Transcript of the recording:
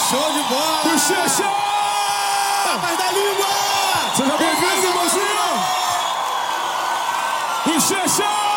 Show de bola! Bochecha! Tapas da língua! Seja bem-vindo, irmãozinho! Bochecha!